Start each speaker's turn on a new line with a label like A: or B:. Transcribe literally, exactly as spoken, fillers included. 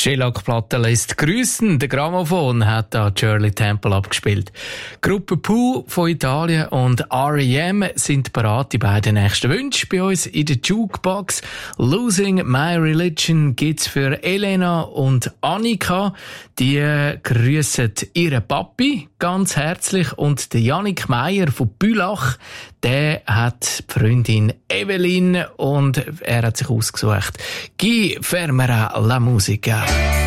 A: Schellackplatte lässt grüßen. Der Grammophon hat da Shirley Temple abgespielt. Gruppe Pooh von Italien und R E M sind bereit, die beiden nächsten Wünsche bei uns in der Jukebox. Losing My Religion gibt's für Elena und Annika. Die grüssen ihren Papi ganz herzlich und der Jannik Meier von Bülach, der hat die Freundin Evelyn und er hat sich ausgesucht. Chi fermerà la musica.